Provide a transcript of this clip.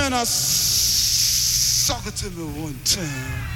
man, I suck it to me one time.